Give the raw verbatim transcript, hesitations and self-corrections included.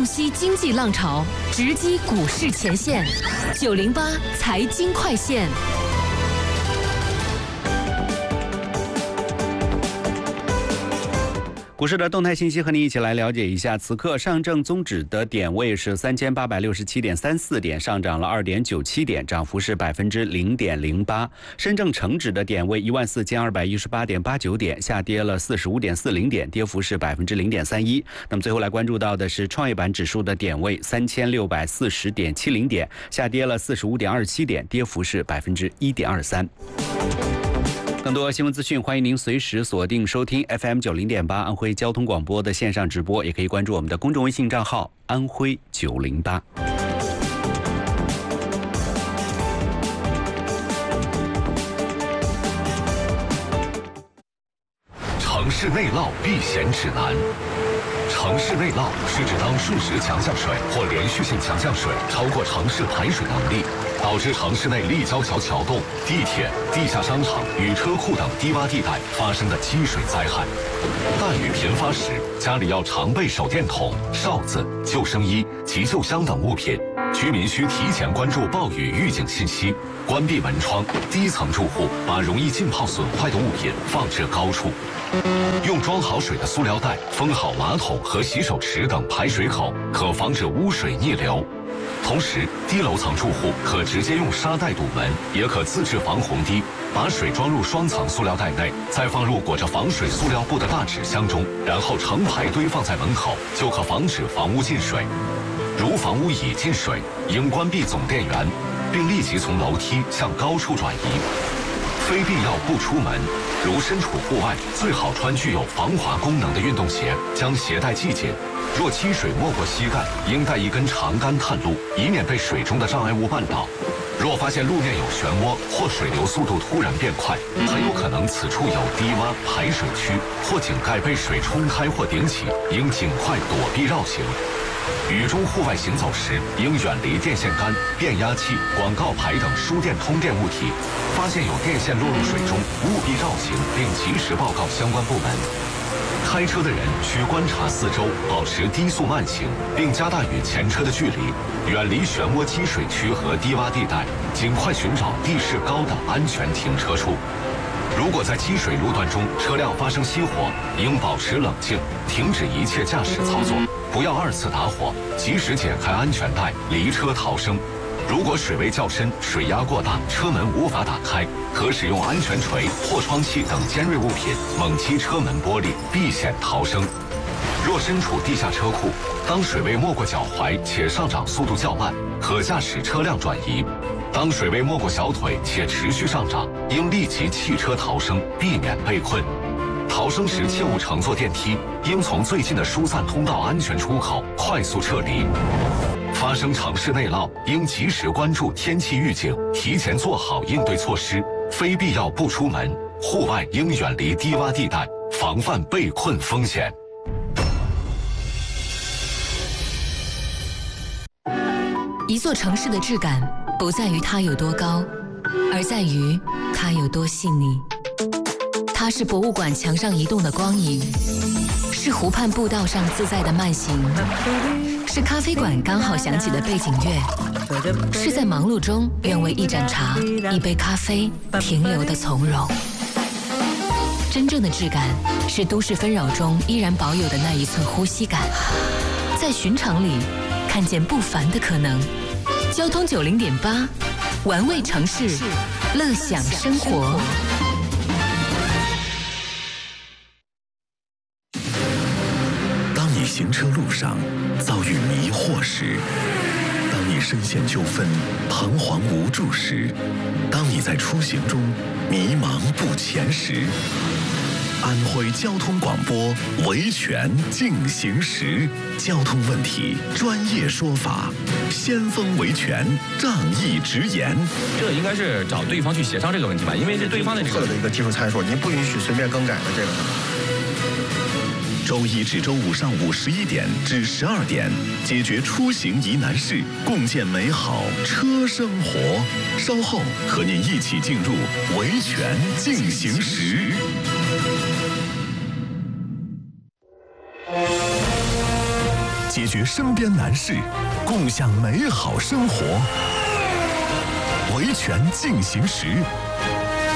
洞悉经济浪潮，直击股市前线。九零八财经快线。 股市的动态信息和你一起来了解一下。此刻上证综指的点位是三千八百六十七点三四点，上涨了二点九七点，涨幅是百分之零点零八。深证成指的点位一万四千二百一十八点八九点，下跌了四十五点四零点，跌幅是百分之零点三一。那么最后来关注到的是创业板指数的点位三千六百四十点七零点，下跌了四十五点二七点，跌幅是百分之一点二三。更多新闻资讯，欢迎您随时锁定收听 F M 九零点八安徽交通广播的线上直播，也可以关注我们的公众微信账号安徽九零八。 城市内涝避险指南。城市内涝是指当瞬时强降水或连续性强降水超过城市排水能力，导致城市内立交桥、桥洞、地铁、地下商场与车库等低洼地带发生的积水灾害。大雨频发时，家里要常备手电筒、哨子、救生衣、急救箱等物品。居民需提前关注暴雨预警信息，关闭门窗。低层住户把容易浸泡损坏的物品放置高处。用装好水的塑料袋封好马桶和洗手池等排水口，可防止污水逆流。同时，低楼层住户可直接用沙袋堵门，也可自制防洪堤，把水装入双层塑料袋内，再放入裹着防水塑料布的大纸箱中，然后成排堆放在门口，就可防止房屋进水。如房屋已进水，应关闭总电源，并立即从楼梯向高处转移。非必要不出门，如身处户外，最好穿具有防滑功能的运动鞋，将鞋带系紧。若积水没过膝盖，应带一根长杆探路，以免被水中的障碍物绊倒。若发现路面有漩涡或水流速度突然变快，很有可能此处有低洼排水区或井盖被水冲开或顶起，应尽快躲避绕行。雨中户外行走时，应远离电线杆、变压器、广告牌等输电通电物体。发现有电线落入水中，务必绕行，并及时报告相关部门。开车的人需观察四周，保持低速慢行，并加大与前车的距离，远离漩涡积水区和低洼地带，尽快寻找地势高的安全停车处。如果在积水路段中车辆发生熄火，应保持冷静，停止一切驾驶操作，不要二次打火，及时解开安全带，离车逃生。如果水位较深，水压过大，车门无法打开，可使用安全锤、破窗器等尖锐物品猛击车门玻璃，避险逃生。若身处地下车库，当水位没过脚踝且上涨速度较慢，可驾驶车辆转移。当水位没过小腿且持续上涨，应立即弃车逃生，避免被困。逃生时切勿乘坐电梯，应从最近的疏散通道安全出口快速撤离。发生城市内涝，应及时关注天气预警，提前做好应对措施，非必要不出门。户外应远离低洼地带，防范被困风险。 一座城市的质感不在于它有多高，而在于它有多细腻。它是博物馆墙上移动的光影，是湖畔步道上自在的慢行，是咖啡馆刚好响起的背景乐，是在忙碌中愿为一盏茶、一杯咖啡停留的从容。真正的质感是都市纷扰中依然保有的那一寸呼吸感，在寻常里看见不凡的可能。交通九零点八，玩味城市，乐享生活。 当你行车路上遭遇迷惑时，当你深陷纠纷、彷徨无助时，当你在出行中迷茫不前时，安徽交通广播维权进行时，交通问题专业说法，先锋维权仗义直言。 这应该是找对方去协商这个问题吧，因为是对方的这个的一个技术参数，您不允许随便更改的这个。 周一至周五上午十一点至十二点，解决出行疑难事，共建美好车生活。稍后和您一起进入维权进行时。 解决身边难事，共享美好生活。维权进行时，